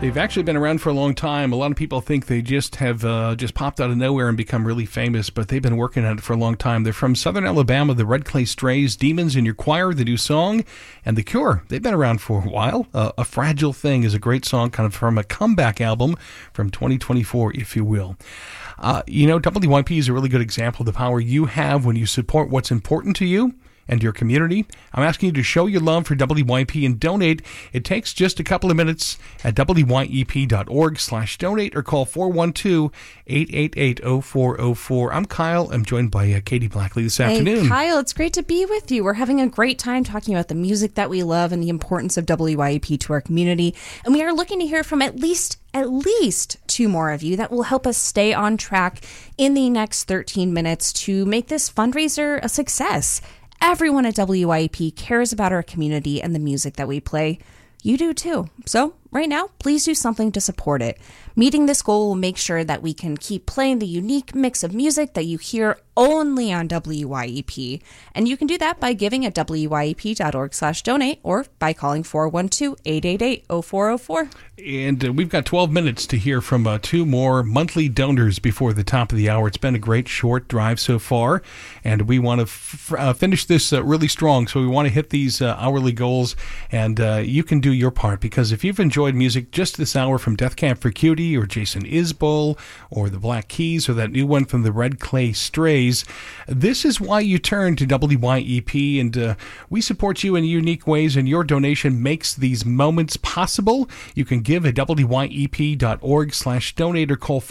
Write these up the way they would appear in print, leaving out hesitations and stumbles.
They've actually been around for a long time. A lot of people think they just have just popped out of nowhere and become really famous, but they've been working at it for a long time. They're from Southern Alabama, the Red Clay Strays, Demons in Your Choir, the new song, and The Cure. They've been around for a while. A Fragile Thing is a great song, kind of from a comeback album from 2024, if you will. WYP is a really good example of the power you have when you support what's important to you and your community. I'm asking you to show your love for WYP and donate. It takes just a couple of minutes at wyep.org/donate or call 412-888-0404. I'm Kyle. I'm joined by Katie Blackley this afternoon. Hey, Kyle, it's great to be with you. We're having a great time talking about the music that we love and the importance of WYP to our community. And we are looking to hear from at least two more of you that will help us stay on track in the next 13 minutes to make this fundraiser a success. Everyone at WYP cares about our community and the music that we play. You do too. So right now, please do something to support it. Meeting this goal will make sure that we can keep playing the unique mix of music that you hear only on WYEP. And you can do that by giving at wyep.org/donate or by calling 412-888-0404. And we've got 12 minutes to hear from two more monthly donors before the top of the hour. It's been a great short drive so far, and we want to finish this really strong. So we want to hit these hourly goals, and you can do your part, because if you've enjoyed music just this hour from Death Camp for Cutie or Jason Isbell or the Black Keys or that new one from the Red Clay Strays, this is why you turn to WYEP, and we support you in unique ways, and your donation makes these moments possible. You can give at wyep.org/donate or call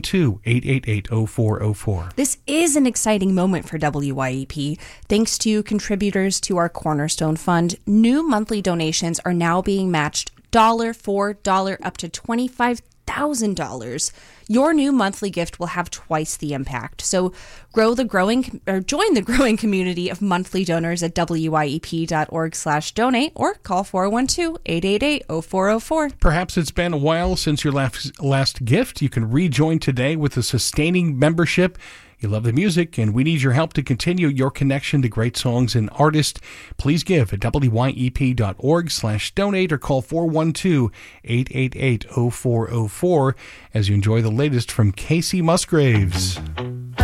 412-888-0404. This is an exciting moment for WYEP. Thanks to contributors to our Cornerstone Fund, new monthly donations are now being matched dollar for dollar up to $25,000. Your new monthly gift will have twice the impact. So join the growing community of monthly donors at wyep.org/donate or call 412-888-0404. Perhaps it's been a while since your last gift. You can rejoin today with a sustaining membership. You love the music, and we need your help to continue your connection to great songs and artists. Please give at wyep.org/donate or call 412-888-0404 as you enjoy the latest from Kacey Musgraves.